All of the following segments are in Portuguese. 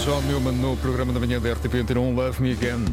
John Newman no programa da manhã da RTP Antena 1, Love Me Again.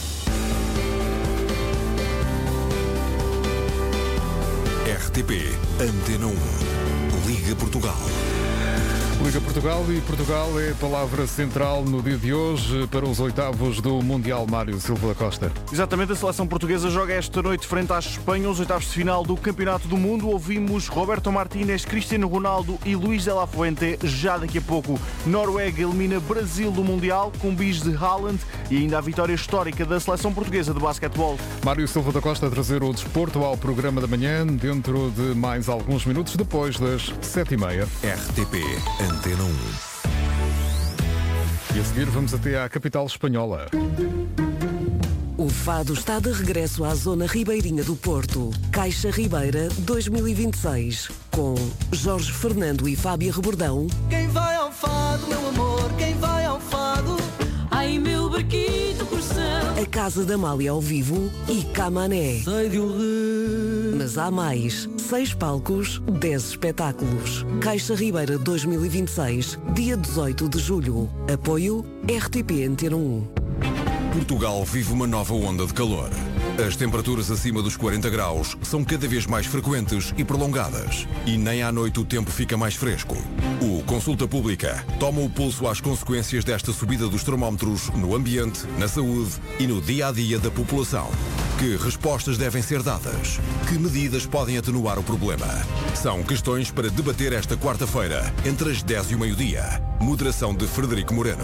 RTP Antena 1, Liga Portugal. Liga Portugal, e Portugal é a palavra central no dia de hoje para os oitavos do Mundial. Mário Silva da Costa. Exatamente, a seleção portuguesa joga esta noite frente à Espanha, os oitavos de final do Campeonato do Mundo. Ouvimos Roberto Martínez, Cristiano Ronaldo e Luís de la Fuente. Já daqui a pouco, Noruega elimina Brasil do Mundial com bis de Haaland e ainda a vitória histórica da seleção portuguesa de basquetebol. Mário Silva da Costa a trazer o desporto ao programa da manhã dentro de mais alguns minutos depois das 7h30. RTP Antena 1. E a seguir vamos até à capital espanhola. O fado está de regresso à zona ribeirinha do Porto. Caixa Ribeira 2026. Com Jorge Fernando e Fábio Rebordão. Quem vai ao fado, meu amor, quem vai ao fado? Ai, meu barquito coração. A Casa da Amália ao vivo e Camané. Sei de um rio. Mas há mais. 6 palcos, 10 espetáculos. Caixa Ribeira 2026, dia 18 de julho. Apoio RTP Antena 1. Portugal vive uma nova onda de calor. As temperaturas acima dos 40 graus são cada vez mais frequentes e prolongadas. E nem à noite o tempo fica mais fresco. O Consulta Pública toma o pulso às consequências desta subida dos termómetros no ambiente, na saúde e no dia-a-dia da população. Que respostas devem ser dadas? Que medidas podem atenuar o problema? São questões para debater esta quarta-feira, entre as 10 e o meio-dia. Moderação de Frederico Moreno.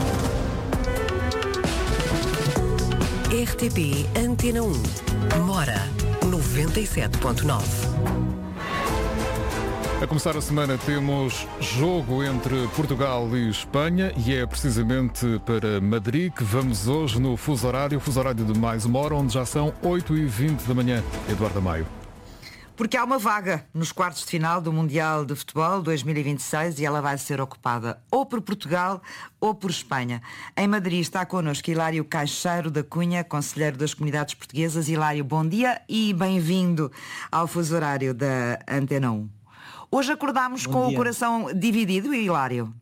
RTP Antena 1. Mora 97.9. A começar a semana temos jogo entre Portugal e Espanha e é precisamente para Madrid que vamos hoje no fuso horário de mais uma hora, onde já são 8h20 da manhã. Eduardo Maio. Porque há uma vaga nos quartos de final do Mundial de Futebol 2026 e ela vai ser ocupada ou por Portugal ou por Espanha. Em Madrid está connosco Hilário Caixeiro da Cunha, conselheiro das comunidades portuguesas. Hilário, bom dia e bem-vindo ao fuso horário da Antena 1. Hoje acordámos com o coração dividido, Hilário?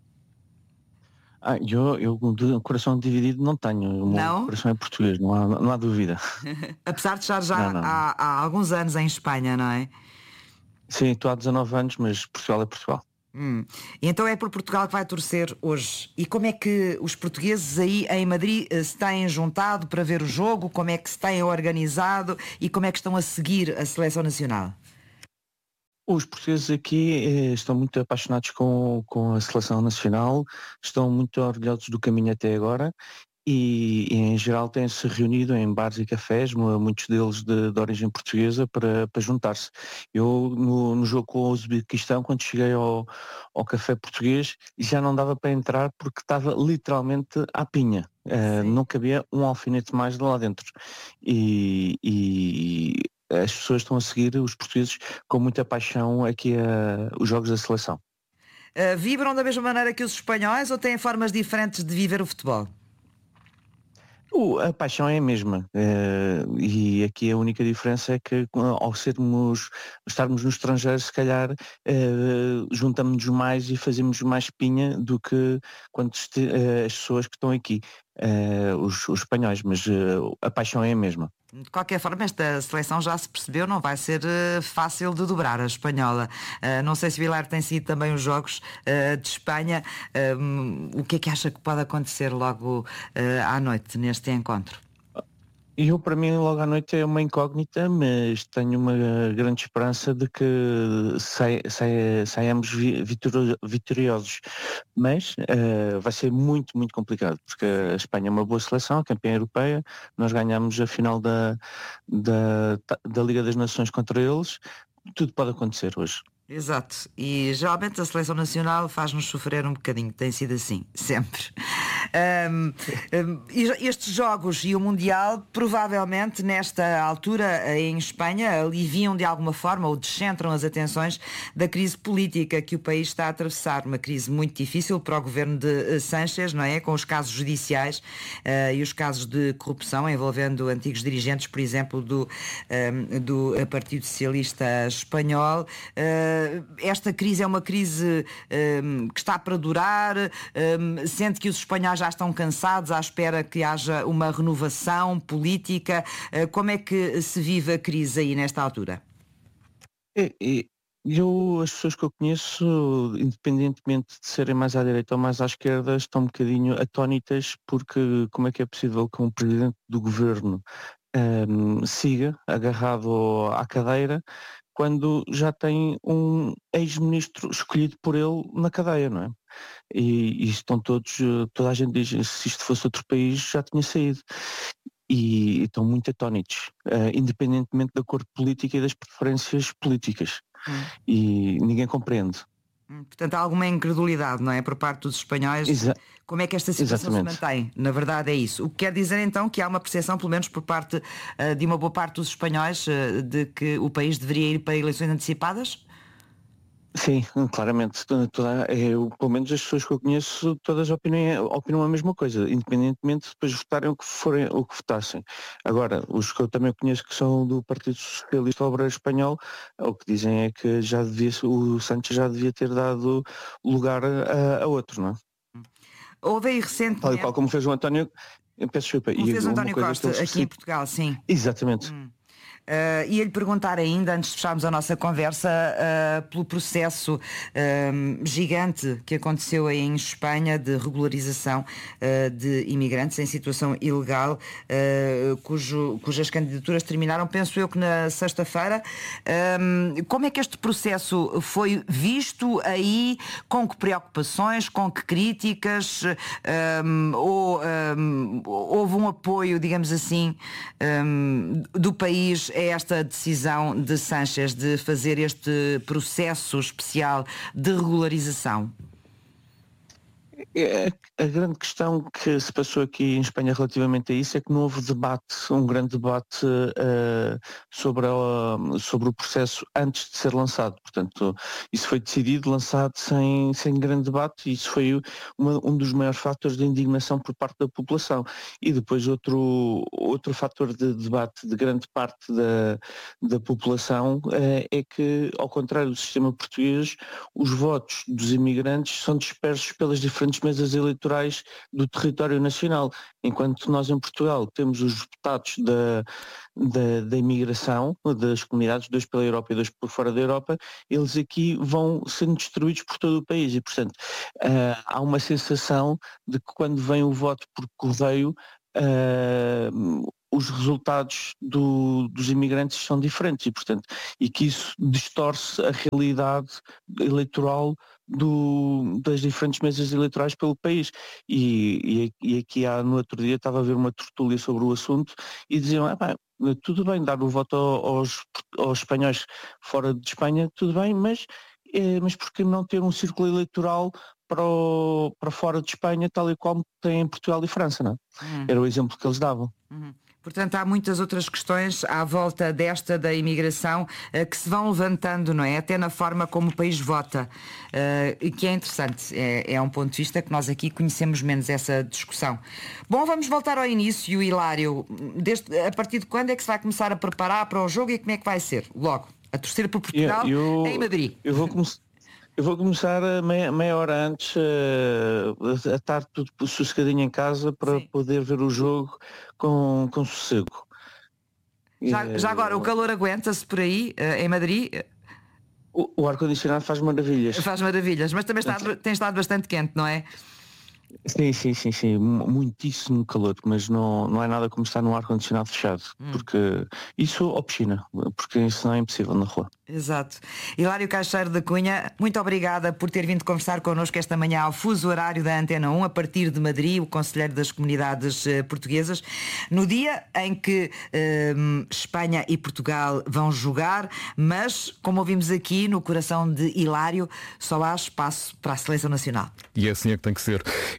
Eu de coração dividido não tenho. O meu coração é português, não há dúvida. Apesar de estar já não. Há alguns anos em Espanha, não é? Sim, estou há 19 anos, mas Portugal é Portugal. E então é por Portugal que vai torcer hoje. E como é que os portugueses aí em Madrid se têm juntado para ver o jogo? Como é que se têm organizado? E como é que estão a seguir a seleção nacional? Os portugueses aqui estão muito apaixonados com a seleção nacional, estão muito orgulhosos do caminho até agora e em geral têm-se reunido em bares e cafés, muitos deles de origem portuguesa, para juntar-se. Eu no jogo com o Uzbequistão, quando cheguei ao café português, já não dava para entrar porque estava literalmente à pinha. Não cabia um alfinete mais de lá dentro. E as pessoas estão a seguir, os portugueses, com muita paixão aqui os jogos da seleção. Vibram da mesma maneira que os espanhóis ou têm formas diferentes de viver o futebol? A paixão é a mesma. E aqui a única diferença é que ao estarmos no estrangeiro, se calhar juntamos-nos mais e fazemos mais pinha do que quando as pessoas que estão aqui, os espanhóis, mas a paixão é a mesma. De qualquer forma, esta seleção já se percebeu, não vai ser fácil de dobrar a espanhola. Não sei se o Hilário tem sido também os jogos de Espanha. O que é que acha que pode acontecer logo à noite neste encontro? Para mim, logo à noite é uma incógnita, mas tenho uma grande esperança de que saiamos vitoriosos. Mas vai ser muito, muito complicado, porque a Espanha é uma boa seleção, campeã europeia, nós ganhamos a final da Liga das Nações contra eles, tudo pode acontecer hoje. Exato, e geralmente a seleção nacional faz-nos sofrer um bocadinho, tem sido assim, sempre. Estes jogos e o Mundial provavelmente nesta altura em Espanha aliviam de alguma forma ou descentram as atenções da crise política que o país está a atravessar, uma crise muito difícil para o governo de Sánchez, não é? Com os casos judiciais e os casos de corrupção envolvendo antigos dirigentes, por exemplo, do Partido Socialista Espanhol. Esta crise é uma crise que está para durar, sente que os espanhóis já estão cansados à espera que haja uma renovação política. Como é que se vive a crise aí nesta altura? As pessoas que eu conheço, independentemente de serem mais à direita ou mais à esquerda, estão um bocadinho atónitas porque como é que é possível que um presidente do governo siga agarrado à cadeira quando já tem um ex-ministro escolhido por ele na cadeia, não é? E estão toda a gente diz, se isto fosse outro país já tinha saído. E estão muito atónitos, independentemente da cor política e das preferências políticas. E ninguém compreende. Portanto, há alguma incredulidade, não é? Por parte dos espanhóis. Como é que esta situação se mantém? Na verdade é isso. O que quer dizer então que há uma percepção, pelo menos por parte de uma boa parte dos espanhóis, de que o país deveria ir para eleições antecipadas? Sim, claramente. Pelo menos as pessoas que eu conheço, todas opinam a mesma coisa, independentemente de depois votarem o que votassem. Agora, os que eu também conheço que são do Partido Socialista Obrero Espanhol, o que dizem é que o Sánchez já devia ter dado lugar a outros, não é? Houve aí recentemente... Tal e qual como fez o António... Peço desculpa. Como fez o António Costa aqui em Portugal, sim. Exatamente. Ia-lhe perguntar ainda, antes de fecharmos a nossa conversa, pelo processo gigante que aconteceu aí em Espanha de regularização de imigrantes em situação ilegal, cujas candidaturas terminaram, penso eu que na sexta-feira. Como é que este processo foi visto aí? Com que preocupações? Com que críticas? Houve um apoio, digamos assim, do país a esta decisão de Sánchez de fazer este processo especial de regularização? A grande questão que se passou aqui em Espanha relativamente a isso é que não houve um grande debate sobre o processo antes de ser lançado. Portanto, isso foi decidido, lançado sem grande debate, e isso foi um dos maiores fatores de indignação por parte da população. E depois outro fator de debate de grande parte da população é que, ao contrário do sistema português, os votos dos imigrantes são dispersos pelas diferentes mesas eleitorais do território nacional, enquanto nós em Portugal temos os deputados da imigração, das comunidades, 2 pela Europa e 2 por fora da Europa, eles aqui vão sendo distribuídos por todo o país e, portanto, há uma sensação de que quando vem o voto por correio, os resultados dos imigrantes são diferentes e que isso distorce a realidade eleitoral das diferentes mesas eleitorais pelo país. E aqui no outro dia estava a ver uma tertúlia sobre o assunto e diziam, tudo bem dar o voto aos espanhóis fora de Espanha, tudo bem, mas por que não ter um círculo eleitoral para fora de Espanha, tal e qual tem em Portugal e França, não é? Era o exemplo que eles davam. Portanto, há muitas outras questões à volta da imigração que se vão levantando, não é? Até na forma como o país vota, e que é interessante. É um ponto de vista que nós aqui conhecemos menos essa discussão. Bom, vamos voltar ao início, Hilário. A partir de quando é que se vai começar a preparar para o jogo e como é que vai ser? Logo, a torcer por Portugal em Madrid. Eu vou começar meia hora antes a estar tudo sossegadinho em casa para poder ver o jogo com sossego. Já agora, o calor aguenta-se por aí, em Madrid? O ar-condicionado faz maravilhas. Faz maravilhas, mas também tem estado bastante quente, não é? Sim, muitíssimo calor, mas não é nada como estar no ar-condicionado fechado, porque isso ou piscina, porque isso não é impossível na rua. Exato. Hilário Caixeiro da Cunha, muito obrigada por ter vindo conversar connosco esta manhã ao fuso horário da Antena 1, a partir de Madrid, o Conselheiro das Comunidades Portuguesas, no dia em que Espanha e Portugal vão jogar, mas, como ouvimos aqui, no coração de Hilário, só há espaço para a Seleção Nacional. E é assim é que tem que ser.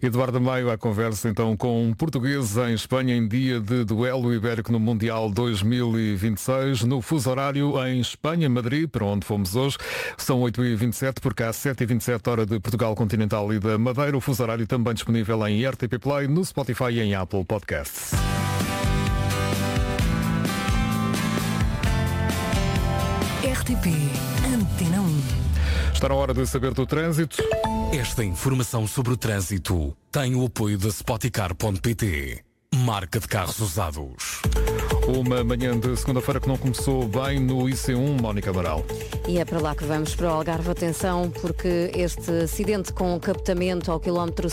Eduardo Maio à conversa então com um português em Espanha em dia de duelo ibérico no Mundial 2026, no fuso horário em Espanha, Madrid, para onde fomos hoje. São 8h27, por cá 7h27 hora de Portugal Continental e da Madeira. O fuso horário também disponível em RTP Play, no Spotify e em Apple Podcasts. RTP Antena 1. Está na hora de saber do trânsito. Esta informação sobre o trânsito tem o apoio da Spoticar.pt, marca de carros usados. Uma manhã de segunda-feira que não começou bem no IC1, Mónica Amaral. E é para lá que vamos, para o Algarve. Atenção, porque este acidente com captamento ao quilómetro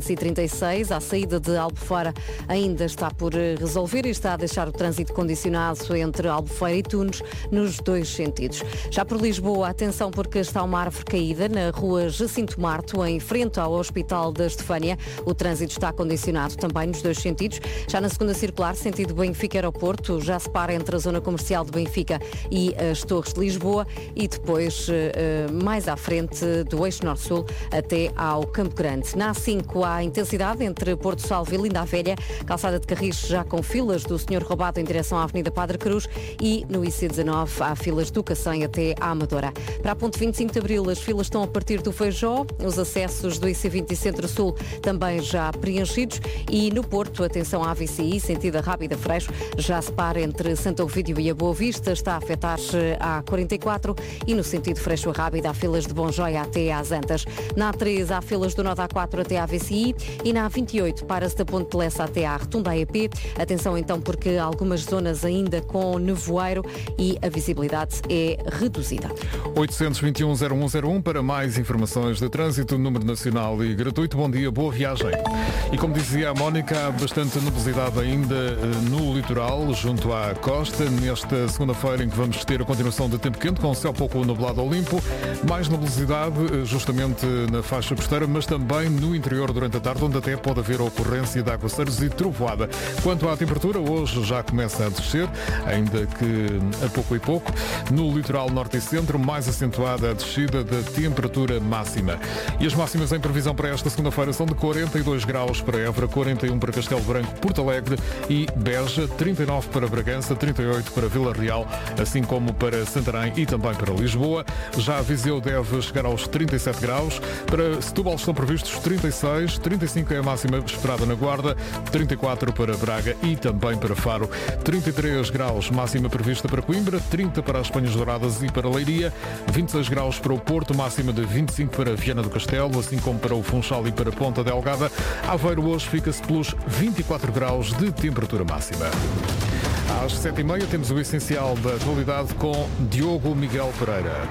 736, à saída de Albufeira, ainda está por resolver e está a deixar o trânsito condicionado entre Albufeira e Tunes, nos dois sentidos. Já por Lisboa, atenção, porque está uma árvore caída na rua Jacinto Marto, em frente ao Hospital da Estefânia. O trânsito está condicionado também nos dois sentidos. Já na segunda circular, sentido Benfica-Aeroporto, já se para entre a zona comercial de Benfica e as Torres de Lisboa e depois mais à frente do eixo Norte-Sul até ao Campo Grande. Na A5 há intensidade entre Porto Salvo e Linda a Velha, calçada de Carris já com filas do Senhor Roubado em direção à Avenida Padre Cruz e no IC19 há filas do Cacém até à Amadora. Para a ponte 25 de Abril as filas estão a partir do Feijó, os acessos do IC20 e Centro-Sul também já preenchidos e no Porto, atenção à AVCI, sentido Rábida Freixo, já se para entre Santo Ovídio e a Boa Vista, está a afetar-se a 44 e no sentido Freixo Rábida há filas de Bonjoia até às Antas. Na A3 há filas do Nó da A4 até à AVCI e na A28 para-se da Ponte de Lessa até à Rotunda AEP. Atenção então porque há algumas zonas ainda com nevoeiro e a visibilidade é reduzida. 821-0101 para mais informações de trânsito, número nacional e gratuito. Bom dia, boa viagem. E como dizia a Mónica, há bastante nubosidade ainda no litoral, junto à costa, nesta segunda-feira em que vamos ter a continuação de tempo quente, com céu pouco nublado ou limpo, mais nubosidade justamente na faixa costeira, mas também no interior durante a tarde, onde até pode haver ocorrência de aguaceiros e trovoada. Quanto à temperatura, hoje já começa a descer, ainda que a pouco e pouco. No litoral norte e centro, mais acentuada a descida da temperatura máxima. E as máximas em previsão para esta segunda-feira são de 42 graus para Évora, 41 para Castelo Branco, Porto Alegre e Beja, 39 para Bragança, 38 para Vila Real, assim como para Santarém e também para Lisboa. Já Viseu deve chegar aos 37 graus. Para Setúbal estão previstos 36, 35 é a máxima esperada na Guarda, 34 para Braga e também para Faro, 33 graus máxima prevista para Coimbra, 30 para as Penhas Douradas e para Leiria, 26 graus para o Porto, máxima de 25 para Viana do Castelo, assim como para o Funchal e para Ponta Delgada. Aveiro hoje fica-se pelos 24 graus de temperatura máxima. Às 7h30 temos o essencial da atualidade com Diogo Miguel Pereira.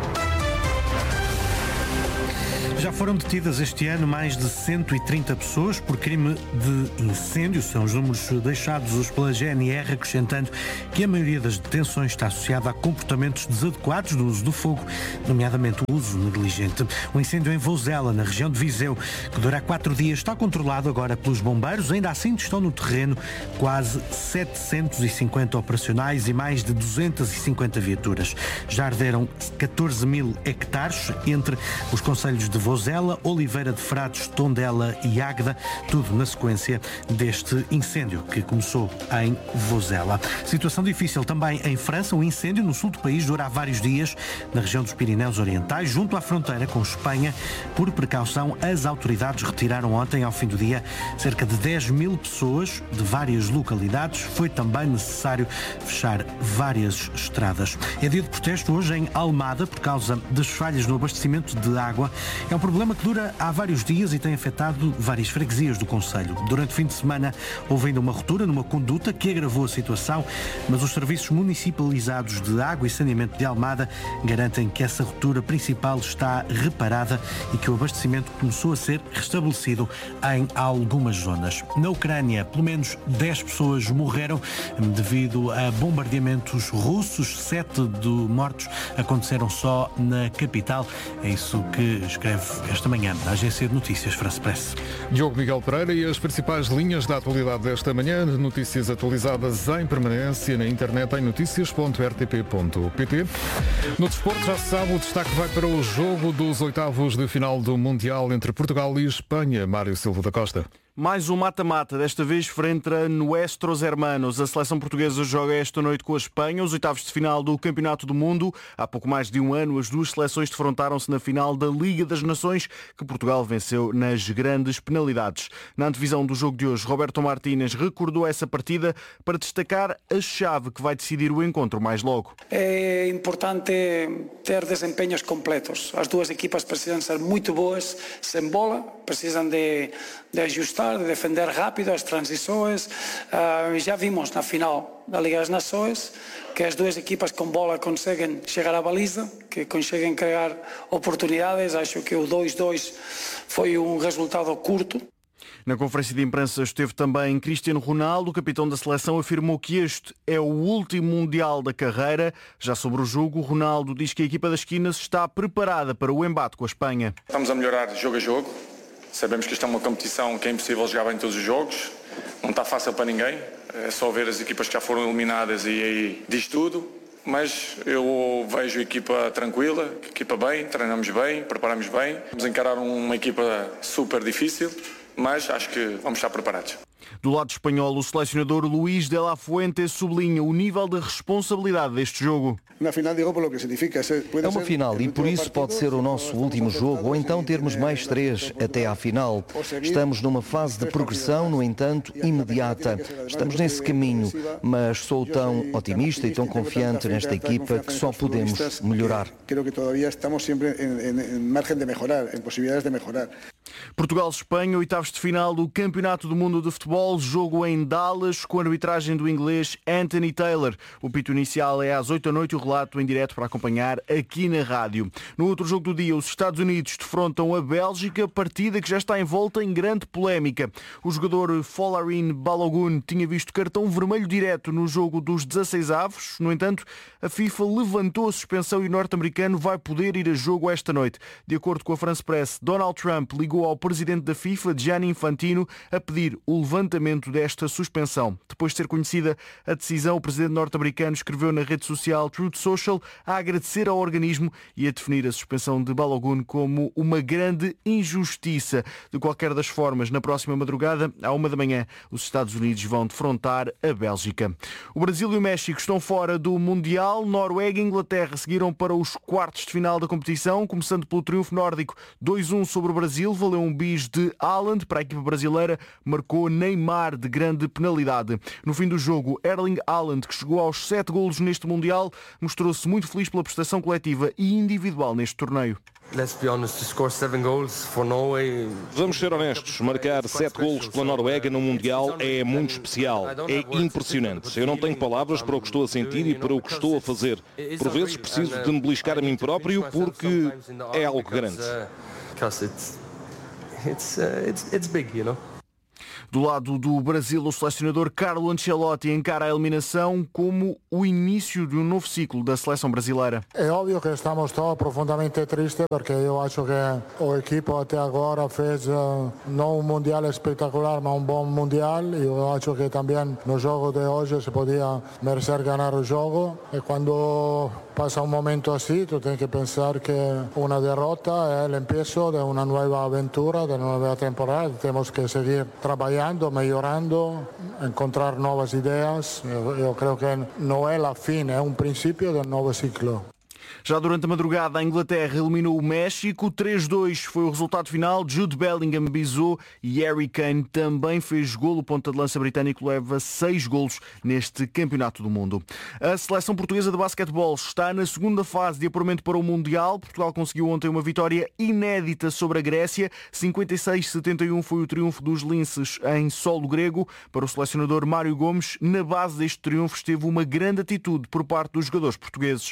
Já foram detidas este ano mais de 130 pessoas por crime de incêndio. São os números deixados hoje pela GNR, acrescentando que a maioria das detenções está associada a comportamentos desadequados no uso do fogo, nomeadamente o uso negligente. O incêndio em Vozela, na região de Viseu, que dura 4 dias, está controlado agora pelos bombeiros. Ainda assim estão no terreno quase 750 operacionais e mais de 250 viaturas. Já arderam 14 mil hectares entre os concelhos de Vozela, Oliveira de Frades, Tondela e Águeda, tudo na sequência deste incêndio que começou em Vozela. Situação difícil também em França. O incêndio no sul do país dura há vários dias, na região dos Pirineus Orientais, junto à fronteira com Espanha. Por precaução, as autoridades retiraram ontem, ao fim do dia, cerca de 10 mil pessoas de várias localidades. Foi também necessário fechar várias estradas. É dia de protesto hoje em Almada por causa das falhas no abastecimento de água. É um problema que dura há vários dias e tem afetado várias freguesias do concelho. Durante o fim de semana houve ainda uma ruptura numa conduta que agravou a situação, mas os serviços municipalizados de água e saneamento de Almada garantem que essa ruptura principal está reparada e que o abastecimento começou a ser restabelecido em algumas zonas. Na Ucrânia, pelo menos 10 pessoas morreram devido a bombardeamentos russos. 7 mortos aconteceram só na capital. É isso que escreve esta manhã, na Agência de Notícias France Press. Diogo Miguel Pereira e as principais linhas da atualidade desta manhã. Notícias atualizadas em permanência na internet em noticias.rtp.pt. No desporto, já se sabe, o destaque vai para o jogo dos oitavos de final do Mundial entre Portugal e Espanha. Mário Silva da Costa. Mais um mata-mata, desta vez frente a Nuestros Hermanos. A seleção portuguesa joga esta noite com a Espanha, os oitavos de final do Campeonato do Mundo. Há pouco mais de um ano, as duas seleções defrontaram-se na final da Liga das Nações, que Portugal venceu nas grandes penalidades. Na antevisão do jogo de hoje, Roberto Martínez recordou essa partida para destacar a chave que vai decidir o encontro mais logo. É importante ter desempenhos completos. As duas equipas precisam ser muito boas sem bola, precisam de ajustar, de defender rápido as transições. Já vimos na final da Liga das Nações que as duas equipas com bola conseguem chegar à baliza, que conseguem criar oportunidades. Acho que o 2-2 foi um resultado curto. Na conferência de imprensa esteve também Cristiano Ronaldo. O capitão da seleção afirmou que este é o último Mundial da carreira. Já sobre o jogo, Ronaldo diz que a equipa das esquinas está preparada para o embate com a Espanha. Estamos a melhorar jogo a jogo. Sabemos que isto é uma competição que é impossível jogar bem todos os jogos. Não está fácil para ninguém. É só ver as equipas que já foram eliminadas e aí diz tudo. Mas eu vejo a equipa tranquila, a equipa bem, treinamos bem, preparamos bem. Vamos encarar uma equipa super difícil, mas acho que vamos estar preparados. Do lado espanhol, o selecionador Luís de la Fuente sublinha o nível de responsabilidade deste jogo. É uma final e por isso pode ser o nosso último jogo ou então termos mais 3 até à final. Estamos numa fase de progressão, no entanto, imediata. Estamos nesse caminho, mas sou tão otimista e tão confiante nesta equipa que só podemos melhorar. Portugal-Espanha, oitavos de final do Campeonato do Mundo de Futebol, jogo em Dallas com a arbitragem do inglês Anthony Taylor. O pito inicial é às 8 da noite e o relato em direto para acompanhar aqui na rádio. No outro jogo do dia, os Estados Unidos defrontam a Bélgica, partida que já está envolta em grande polémica. O jogador Folarin Balogun tinha visto cartão vermelho direto no jogo dos 16avos. No entanto, a FIFA levantou a suspensão e o norte-americano vai poder ir a jogo esta noite. De acordo com a France Press, Donald Trump ligou ao presidente da FIFA, Gianni Infantino, a pedir o levantamento desta suspensão. Depois de ser conhecida a decisão, o presidente norte-americano escreveu na rede social Truth Social a agradecer ao organismo e a definir a suspensão de Balogun como uma grande injustiça. De qualquer das formas, na próxima madrugada, à 1 da manhã, os Estados Unidos vão defrontar a Bélgica. O Brasil e o México estão fora do Mundial. Noruega e Inglaterra seguiram para os quartos de final da competição, começando pelo triunfo nórdico 2-1 sobre o Brasil. Valeu um bis de Haaland para a equipa brasileira, marcou Neymar de grande penalidade. No fim do jogo, Erling Haaland, que chegou aos 7 golos neste Mundial, mostrou-se muito feliz pela prestação coletiva e individual neste torneio. Vamos ser honestos, marcar 7 golos pela Noruega no Mundial é muito especial, é impressionante. Eu não tenho palavras para o que estou a sentir e para o que estou a fazer. Por vezes preciso de me beliscar a mim próprio porque é algo grande. It's big, you know. Do lado do Brasil, o selecionador Carlo Ancelotti encara a eliminação como o início de um novo ciclo da seleção brasileira. É óbvio que estamos todos profundamente tristes porque eu acho que o equipo até agora fez não um mundial espetacular, mas um bom mundial. E eu acho que também no jogo de hoje se podia merecer ganhar o jogo. E quando passa um momento assim, tu tens que pensar que uma derrota é o início de uma nova aventura, de uma nova temporada. Temos que seguir trabalhando, melhorando, encontrar novas ideias. Eu creio que não é a fim, é um princípio de um novo ciclo. Já durante a madrugada, a Inglaterra eliminou o México. 3-2 foi o resultado final. Jude Bellingham bisou e Harry Kane também fez golo. O ponta de lança britânico leva 6 golos neste Campeonato do Mundo. A seleção portuguesa de basquetebol está na segunda fase de apuramento para o Mundial. Portugal conseguiu ontem uma vitória inédita sobre a Grécia. 56-71 foi o triunfo dos linces em solo grego. Para o selecionador Mário Gomes, na base deste triunfo esteve uma grande atitude por parte dos jogadores portugueses.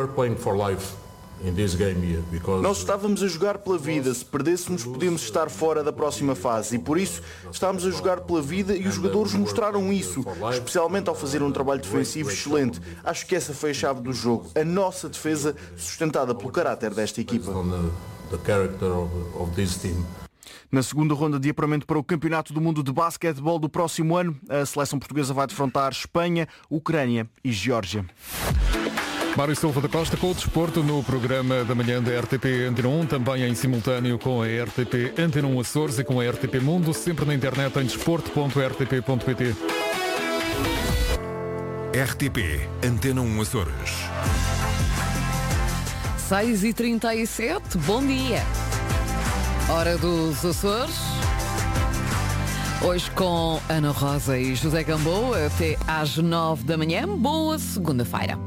Nós estávamos a jogar pela vida. Se perdêssemos, podíamos estar fora da próxima fase. E por isso, estávamos a jogar pela vida e os jogadores mostraram isso, especialmente ao fazer um trabalho defensivo excelente. Acho que essa foi a chave do jogo. A nossa defesa sustentada pelo caráter desta equipa. the character of this team. Na segunda ronda de apuramento para o Campeonato do Mundo de Basquetebol do próximo ano, a seleção portuguesa vai defrontar Espanha, Ucrânia e Geórgia. Mário Silva da Costa com o desporto no programa da manhã da RTP Antena 1, também em simultâneo com a RTP Antena 1 Açores e com a RTP Mundo, sempre na internet em desporto.rtp.pt. RTP Antena 1 Açores. 6h37, bom dia. Hora dos Açores. Hoje com Ana Rosa e José Gamboa até às 9 da manhã. Boa segunda-feira.